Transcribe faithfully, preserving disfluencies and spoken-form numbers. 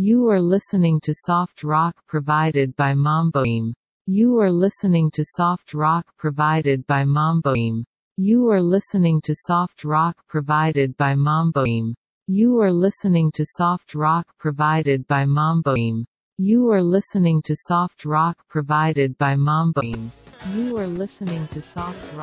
You are listening to soft rock provided by Mamboim. You are listening to soft rock provided by Mamboim. You are listening to soft rock provided by Mamboim. You are listening to soft rock provided by Mamboim. You are listening to soft rock provided by Mamboim. You are listening to soft rock